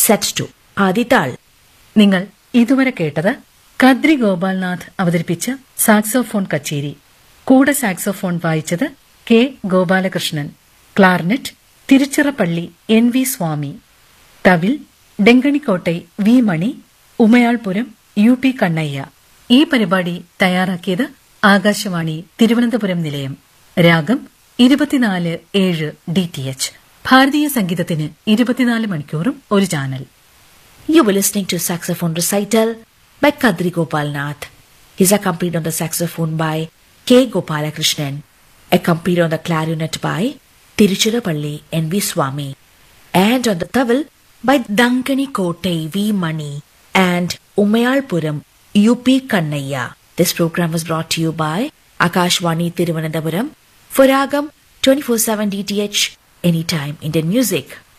Set 2. Adi Tal. നിങ്ങൾ ഇതുവരെ കേട്ടത് കദ്രി ഗോപാൽനാഥ് അവതരിപ്പിച്ച സാക്സോഫോൺ കച്ചേരി. കൂടെ സാക്സോഫോൺ വായിച്ചത് കെ ഗോപാലകൃഷ്ണൻ. ക്ലാർനെറ്റ് തിരുച്ചിറപ്പള്ളി NV സ്വാമി. തവിൽ ഡെങ്കണിക്കോട്ടെ V മണി, ഉമയാൾപുരം UP കണ്ണയ്യ. ഈ പരിപാടി തയ്യാറാക്കിയത് ആകാശവാണി തിരുവനന്തപുരം നിലയം. രാഗം 24/7 DTH. ഭാരതീയ സംഗീതത്തിന് 24 മണിക്കൂറും ഒരു channel. You were listening to saxophone recital by Kadri Gopalnath. He is accompanied on the saxophone by K. Gopalakrishnan, accompanied on the clarinet by Tiruchirappalli NV Swami, and on the tawil by Dankani Kotai V Mani and Umayalpuram UP Kannaiya. This program was brought to you by Akashvani Thiruvananthapuram for Ragam 24/7 DTH, anytime Indian music.